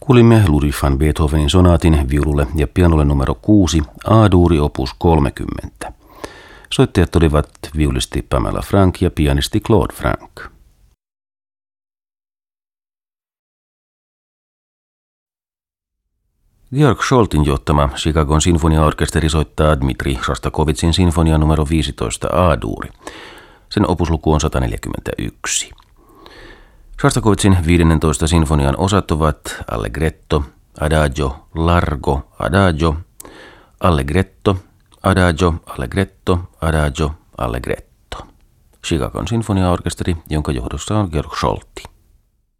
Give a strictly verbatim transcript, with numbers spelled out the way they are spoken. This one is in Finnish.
Kuulimme Ludwig van Beethovenin sonaatin viululle ja pianolle numero kuusi, A-duuri opus kolmekymmentä. Soittajat olivat viulisti Pamela Frank ja pianisti Claude Frank. Georg Scholtin johtama Chicagon sinfoniaorkesteri soittaa Dmitri Shostakovičin sinfonia numero viisitoista A-duuri. Sen opusluku on sata neljäkymmentäyksi. Shostakovičin viidennentoista sinfonian osat ovat allegretto, adagio, largo, adagio, allegretto, adagio, allegretto, adagio, allegretto. Chicagon sinfoniaorkesteri, jonka johdossa on Georg Scholti.